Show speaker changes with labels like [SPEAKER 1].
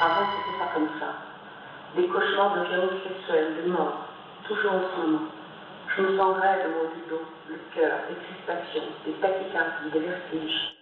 [SPEAKER 1] Avant, c'était pas comme ça. Des cauchemars de violences sexuelles, de mort, toujours en ce moment. Je me sens raide au haut du dos, le cœur, des crispations, des tachycardies, des vertiges.